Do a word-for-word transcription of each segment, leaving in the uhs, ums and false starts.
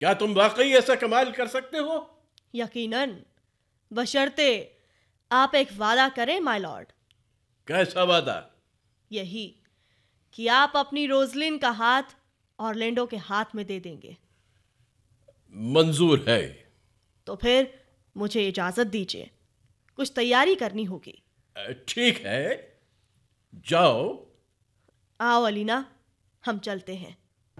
क्या तुम वाकई ऐसा कमाल कर सकते हो? यकीनन, बशर्ते आप एक वादा करें माय लॉर्ड। कैसा वादा? यही कि आप अपनी रोजलिन का हाथ ऑरलैंडो के हाथ में दे देंगे। मंजूर है। तो फिर मुझे इजाजत दीजिए, कुछ तैयारी करनी होगी। ठीक है, जाओ। आओ अलीना, हम चलते हैं।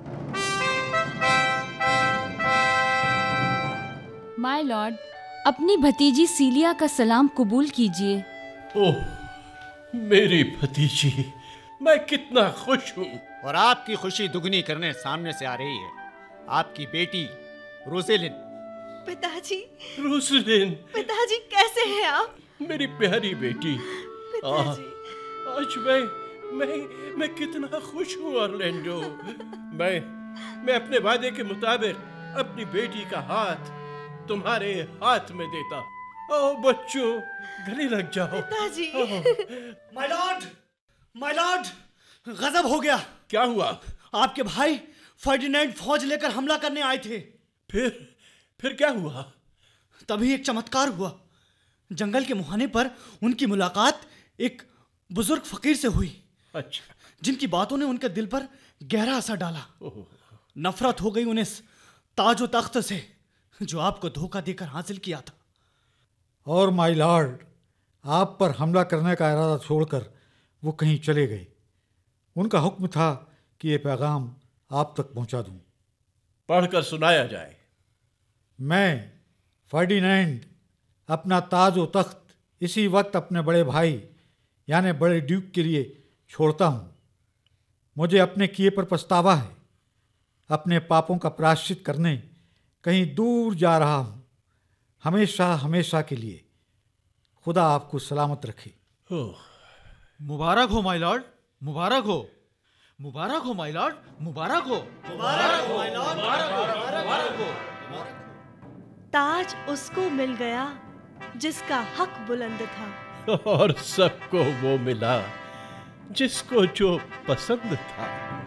माय लॉर्ड, अपनी भतीजी सीलिया का सलाम कबूल कीजिए। ओह, मेरी भतीजी, मैं कितना खुश हूँ। और आपकी खुशी दुगनी करने सामने से आ रही है आपकी बेटी रोसेलिन। पिताजी, रोसलिन, पिताजी कैसे हैं आप? मेरी प्यारी बेटी। पिताजी, आज मैं मैं मैं कितना खुश हूँ ऑरलैंडो। मैं मैं अपने वादे के मुताबिक अपनी बेटी का हाथ तुम्हारे हाथ में देता। ओ बच्चों, गले लग जाओ। पिताजी। माय लॉर्ड, माय लॉर्ड, गजब हो गया। क्या हुआ? आपके भाई फर्डिनेंड फौज लेकर हमला करने आए थे। फिर फिर क्या हुआ? तभी एक चमत्कार हुआ। जंगल के मुहाने पर उनकी मुलाकात एक बुजुर्ग फकीर से हुई। अच्छा। जिनकी बातों ने उनके दिल पर गहरा असर डाला। नफरत हो गई उन्हें ताज व तख्त से जो आपको धोखा देकर हासिल किया था। और माय लॉर्ड, आप पर हमला करने का इरादा छोड़कर वो कहीं चले गए। उनका हुक्म था कि ये पैगाम आप तक पहुंचा दूं। पढ़कर सुनाया जाए। मैं फर्डिनेंड अपना ताज व तख्त इसी वक्त अपने बड़े भाई यानी बड़े ड्यूक के लिए छोड़ता हूँ। मुझे अपने किए पर पछतावा है। अपने पापों का प्रायश्चित करने कहीं दूर जा रहा हूँ, हमेशा हमेशा के लिए। खुदा आपको सलामत रखे। मुबारक हो माय लॉर्ड, मुबारक हो, मुबारक हो माय लॉर्ड, मुबारक हो, मुबारक हो माय लॉर्ड, मुबारक हो। ताज उसको मिल गया जिसका हक बुलंद था, और सबको वो मिला जिसको जो पसंद था।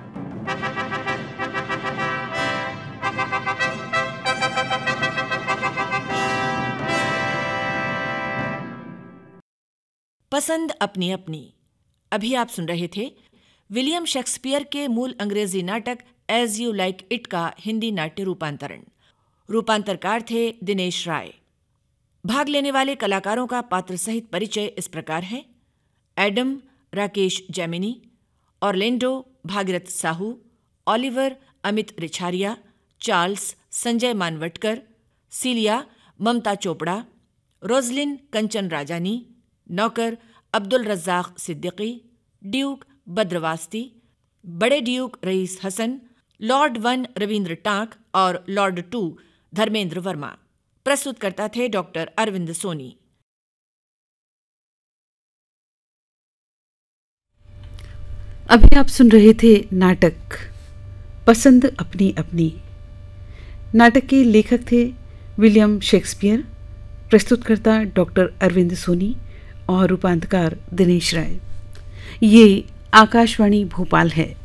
पसंद अपनी अपनी। अभी आप सुन रहे थे विलियम शेक्सपियर के मूल अंग्रेजी नाटक एज यू लाइक इट का हिंदी नाट्य रूपांतरण। रूपांतरकार थे दिनेश राय। भाग लेने वाले कलाकारों का पात्र सहित परिचय इस प्रकार है। Adam Rakesh Jaimini, Orlando Bhagirath Sahu, Oliver Amit Richharia, Charles Sanjay Manwatkar, सीलिया ममता चोपड़ा, रोजलिन कंचन राजानी, नौकर अब्दुल रज्जाक सिद्दीकी, ड्यूक बद्रवास्ती, बड़े Duke rice Hasan, Lord one Ravindra tank और लॉर्ड टू धर्मेंद्र वर्मा। प्रस्तुतकर्ता थे डॉक्टर अरविंद सोनी। अभी आप सुन रहे थे नाटक पसंद अपनी अपनी। नाटक के लेखक थे William Shakespeare, प्रस्तुतकर्ता doctor Arvind Soni और रूपांतरकार दिनेश राय। ये आकाशवाणी भोपाल है।